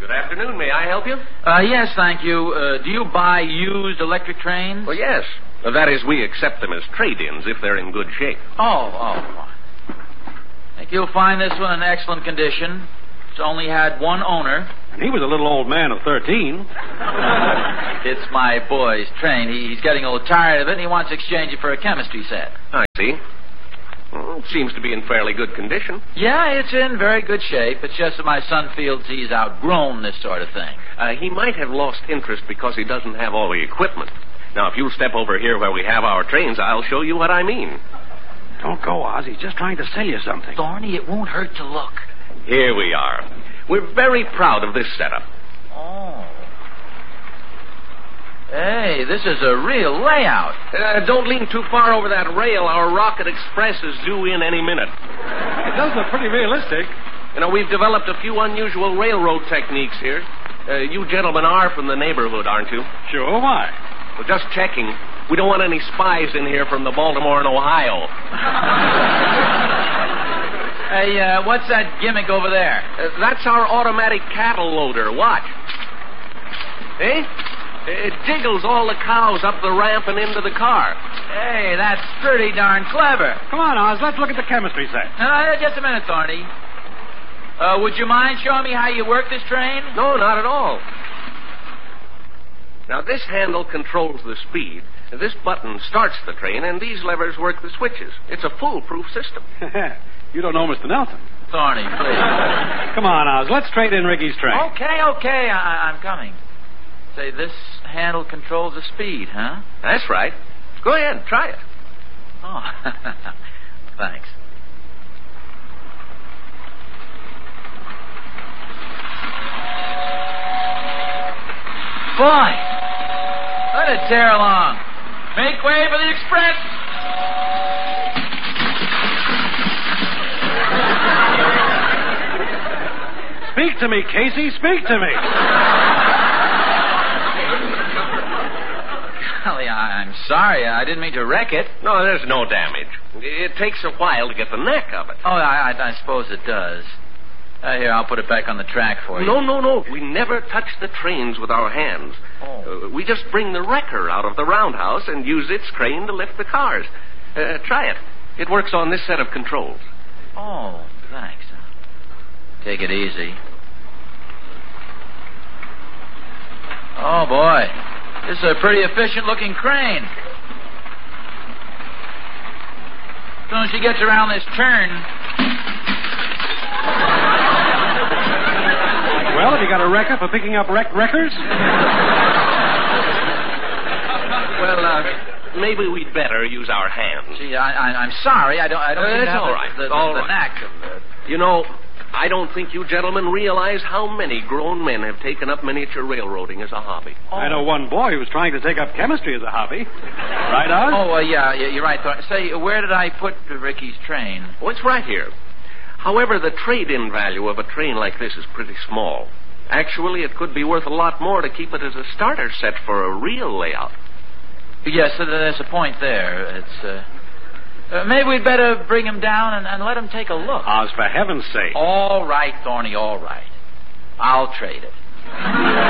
Good afternoon. May I help you? Yes, thank you. Do you buy used electric trains? Well, yes. That is, we accept them as trade-ins if they're in good shape. Oh. I think you'll find this one in excellent condition. It's only had one owner. And he was a little old man of 13. It's my boy's train. He's getting a little tired of it, and he wants to exchange it for a chemistry set. I see. Well, it seems to be in fairly good condition. Yeah, it's in very good shape. It's just that my son feels he's outgrown this sort of thing. He might have lost interest because he doesn't have all the equipment. Now, if you'll step over here where we have our trains, I'll show you what I mean. Don't go, Oz. He's just trying to sell you something. Thorny, it won't hurt to look. Here we are. We're very proud of this setup. Oh. Hey, this is a real layout. Don't lean too far over that rail. Our Rocket Express is due in any minute. It does look pretty realistic. You know, we've developed a few unusual railroad techniques here. You gentlemen are from the neighborhood, aren't you? Sure, why? Well, just checking. We don't want any spies in here from the Baltimore and Ohio. Hey, what's that gimmick over there? That's our automatic cattle loader. Watch. Eh? It jiggles all the cows up the ramp and into the car. Hey, that's pretty darn clever. Come on, Oz. Let's look at the chemistry set. Just a minute, Thorny. Would you mind showing me how you work this train? No, not at all. Now, this handle controls the speed. This button starts the train, and these levers work the switches. It's a foolproof system. You don't know Mr. Nelson. Thorny, please. Come on, Oz. Let's trade in Ricky's train. Okay. I'm coming. Say, this handle controls the speed, huh? That's right. Go ahead, try it. Oh, thanks. Boy, let it tear along. Make way for the express. Speak to me, Casey. Speak to me. Golly, I'm sorry. I didn't mean to wreck it. No, there's no damage. It takes a while to get the neck of it. Oh, I suppose it does. Here, I'll put it back on the track for you. No. We never touch the trains with our hands. Oh. We just bring the wrecker out of the roundhouse and use its crane to lift the cars. Try it. It works on this set of controls. Oh, thanks. Take it easy. Oh, boy. This is a pretty efficient-looking crane. As soon as she gets around this turn... Well, have you got a wrecker for picking up wreckers? Well, maybe we'd better use our hands. Gee, I'm sorry. I don't seem to have all right. the knack of it. You know, I don't think you gentlemen realize how many grown men have taken up miniature railroading as a hobby. Oh. I know one boy who's trying to take up chemistry as a hobby. Right, Oz? Oh, yeah, you're right. Say, where did I put Ricky's train? Oh, it's right here. However, the trade-in value of a train like this is pretty small. Actually, it could be worth a lot more to keep it as a starter set for a real layout. Yes, there's a point there. It's, maybe we'd better bring him down and let him take a look. Oz, for heaven's sake. All right, Thorny, all right. I'll trade it.